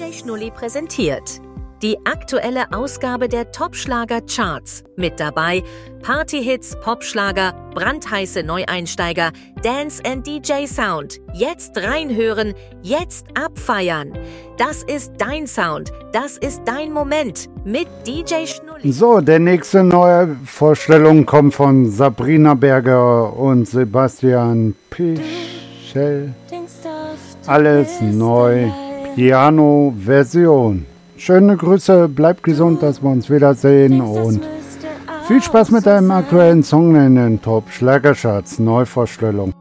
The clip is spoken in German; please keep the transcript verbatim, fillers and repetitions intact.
J Schnulli präsentiert die aktuelle Ausgabe der Top-Schlager-Charts. Mit dabei Partyhits, Popschlager, brandheiße Neueinsteiger, Dance and D J Sound. Jetzt reinhören, jetzt abfeiern. Das ist dein Sound, das ist dein Moment mit D J Schnulli. So, der nächste neue Vorstellung kommt von Sabrina Berger und Sebastian Pichel. Alles neu, Piano-Version. Schöne Grüße, bleibt gesund, dass wir uns wiedersehen und viel Spaß mit deinem aktuellen Song in den Top Schlagercharts Neuvorstellung.